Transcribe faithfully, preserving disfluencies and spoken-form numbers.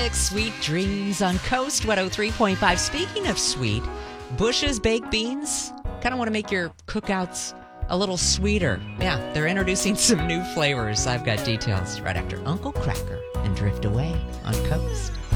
six, Sweet Dreams on Coast one oh three point five. Speaking of sweet, Bush's Baked Beans kind of want to make your cookouts a little sweeter. Yeah, they're introducing some new flavors. I've got details right after Uncle Cracker and Drift Away on Coast.